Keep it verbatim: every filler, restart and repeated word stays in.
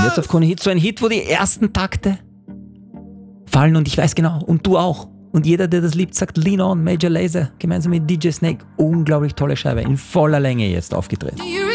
Jetzt auf Krone Hit, so ein Hit, wo die ersten Takte fallen und ich weiß genau, und du auch. Und jeder, der das liebt, sagt Lean On, Major Lazer, gemeinsam mit D J Snake. Unglaublich tolle Scheibe, in voller Länge jetzt aufgetreten.